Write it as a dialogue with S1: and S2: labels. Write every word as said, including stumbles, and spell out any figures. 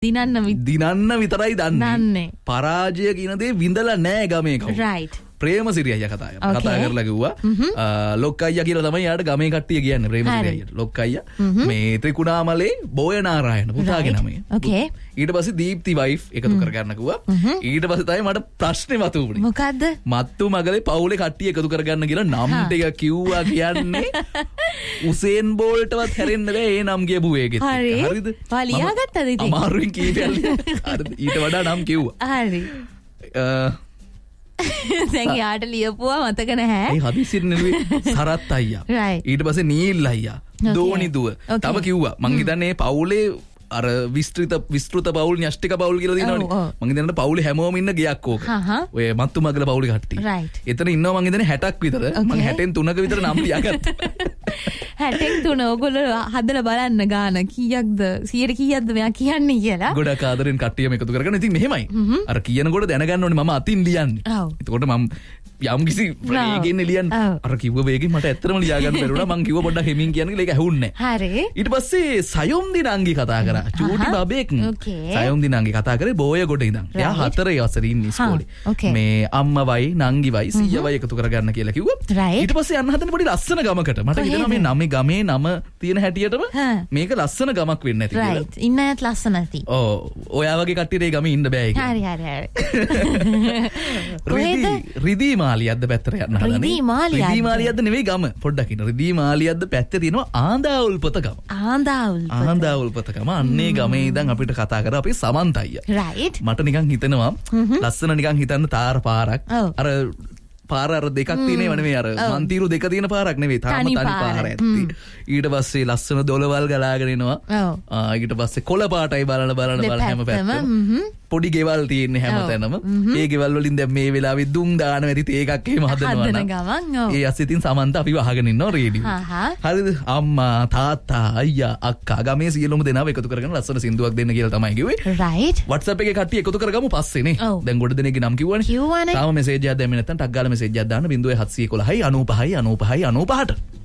S1: දිනන්න
S2: දිනන්න විතරයි දන්නේ. පරාජය කියන දේ විඳලා නැහැ ගමේ කවුරු.
S1: right.
S2: ප්‍රේමසිරි අයියා කතා කරා. කතා කරලා කිව්වා ලොක් අයියා කියලා තමයි යාට ගමේ කට්ටිය කියන්නේ ප්‍රේමසිරි අයියාට. ලොක් අයියා මේ ත්‍රිකුණාමලේ බෝයනාරායන පුතාගේ නමය.
S1: okay.
S2: ඊට පස්සේ දීප්ති වයිෆ් එකතු කරගන්න කිව්වා. ඊට පස්සේ තමයි මට ප්‍රශ්නේ මතුවුනේ.
S1: මොකද්ද?
S2: මත්තු මගලේ පවුලේ කට්ටිය එකතු කරගන්න කියලා නම් ටික කිව්වා කියන්නේ උසේන් බෝල්ටවත් හැරෙන්න බෑ ඒ නම් කියපු වේගෙත්.
S1: හරිද? ඔයා ලියාගත්තද ඉතින්?
S2: අමාරුවෙන් කීපයක් ඊට වඩා නම් කිව්වා.
S1: හරි. දැන් යාට ලියපුවා මතක නැහැ.
S2: ඒ හදිසියෙ නෙවෙයි සරත් අයියා. ඊට පස්සේ නීල් අයියා. දෝනි දුව. තව කිව්වා මං හිතන්නේ පවුලේ අර විස්තෘත විස්තෘත පවුල් න්‍යෂ්ටික පවුල් කියලා දිනවනේ. මං හිතන්නේ පවුලේ හැමෝම ඉන්න ගියක් ඕක. ඔය මත්තු මගල පවුලේ කට්ටිය. එතන ඉන්නවා මං හිතන්නේ හැටක් විතර. මං හැටෙන් තුනක විතර නම් ලියාගත්තා.
S1: හැටෙන් තුන ඔයගොල්ලෝ හදලා බලන්න ගාන කීයක්ද සියයට කීයක්ද මෙයා කියන්නේ කියලා.
S2: ගොඩක් ආදරෙන් කට්ටියම එකතු කරගෙන ඉතින් මෙහෙමයි. අර කියනකොට දැනගන්න ඕනේ මම අතින් ලියන්නේ. එතකොට මම යම් කිසි වේගෙන් ලියන්න අර කිව්ව වේගෙන් මට ඇත්තටම ලියා ගන්න බැරුණා. මං කිව්ව පොඩ්ඩක් හෙමින් කියන්න කියලා ඒක ඇහුන්නේ නැහැ. හරි. ඊට පස්සේ සයොම් දිනංගි කතා කරා. චූටි බබෙක්. සයොම් දිනංගි කතා කරේ බෝය කොට ඉඳන්. එයා හතරේ වසරේ ඉන්නේ ඉස්කෝලේ. මේ අම්මවයි නංගිවයි සීයවයි එකතු කරගන්න කියලා කිව්වා. ඊට පස්සේ යන්න හදන පොඩි ලස්සන ගමකට. මට හිතෙනවා මේ නම ගමේ නම තියෙන හැටියටම මේක ලස්සන ගමක් වෙන්න ඇති කියලා.
S1: රයිට්. ඉන්න අයත් ලස්සන ඇති.
S2: ඔව්. ඔයා වගේ කට්ටියට ඒ ගමේ ඉන්න බෑ ඒක.
S1: හරි හරි හරි.
S2: රිදී රිදී මාලියද්ද පැත්තට යන්න හදනේ.
S1: රිදී මාලියද්ද.
S2: රිදී මාලියද්ද නෙවෙයි ගම. පොඩ්ඩක් ඉන්න. රිදී මාලියද්ද පැත්තේ තියෙනවා ආඳාඋල්පත ගම.
S1: ආඳාඋල්පත.
S2: ආඳාඋල්පත ගම. අන්නේ ගමේ ඉඳන් අපිට කතා කරා අපේ සමන්ත අයියා.
S1: රයිට්.
S2: මට නිකන් හිතෙනවා ලස්සන නිකන් හිතන්න තාර පාරක්. අර පාර අර දෙකක් තියෙනව නෙවෙයි අර මන්තිරු දෙක තියෙන පාරක් නෙවෙයි තාම තනි පාර ඇත්ති. ඊට පස්සේ ලස්සන දොළවල් ගලාගෙන එනවා. ඊට පස්සේ කොළ පාටයි බලන බලන බලන හැම පැත්තම පොඩි ගෙවල් තියෙන්නේ හැමතැනම. ඒ ගෙවල් වලින් දැන් මේ වෙලාවේ දුම් දාන වැඩි තේ එකක් එහෙම හදනවා නම් ඒ ඇස්සේ තින් සමන්ත අපිව අහගෙන ඉන්නවා රේඩියෝ. හරිද? අම්මා තාත්තා අයියා අක්කා ගමේ සියලුම දෙනාව එකතු කරගෙන ලස්සන සින්දුවක් දෙන්න කියලා තමයි කිව්වේ.
S1: රයිට්.
S2: WhatsApp එකේ කට්ටිය එකතු කරගමු පස්සේ නේ. දැන් ගොඩ දෙනෙක්ගේ නම් කිව්වනේ. තාම මෙසේජ් එකක් දැම්මේ නැත්නම් ටක් ගාලා මෙසේජ් එකක් දාන්න ज़ीरो सात एक एक नौ नौ नौ नौ नौ नौ नौ नौ